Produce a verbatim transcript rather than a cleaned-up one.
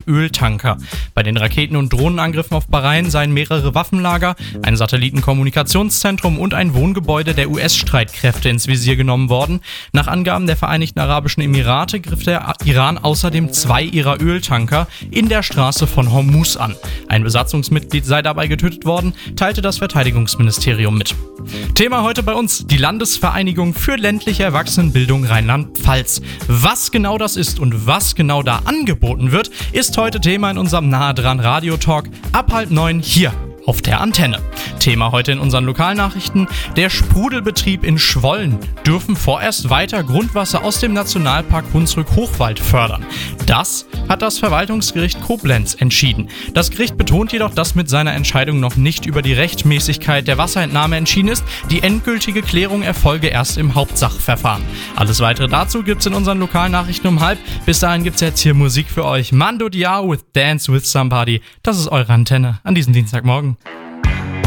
Öltanker. Bei den Raketen- und Drohnenangriffen auf Bahrain seien mehrere Waffenlager, ein Satellitenkommunikationszentrum und ein Wohngebäude der U S-Streitkräfte ins Visier genommen worden. Nach Angaben der Vereinigten Arabischen Emirate griff der Iran außerdem zwei ihrer Öltanker in der Straße von Hormuz an. Ein Besatzungsmitglied sei dabei getötet worden, teilte das Verteidigungsministerium mit. Thema heute bei uns: die Landesvereinigung für ländliche Erwachsenenbildung Rheinland-Pfalz. Was genau das ist und was genau da angeboten wird, ist heute Thema in unserem Nahe dran Radio-Talk ab halb neun hier auf der Antenne. Thema heute in unseren Lokalnachrichten: Der Sprudelbetrieb in Schwollen dürfen vorerst weiter Grundwasser aus dem Nationalpark Hunsrück-Hochwald fördern. Das hat das Verwaltungsgericht Koblenz entschieden. Das Gericht betont jedoch, dass mit seiner Entscheidung noch nicht über die Rechtmäßigkeit der Wasserentnahme entschieden ist. Die endgültige Klärung erfolge erst im Hauptsachverfahren. Alles weitere dazu gibt's in unseren Lokalnachrichten um halb. Bis dahin gibt's jetzt hier Musik für euch. Mando Diao with Dance with Somebody. Das ist eure Antenne an diesem Dienstagmorgen.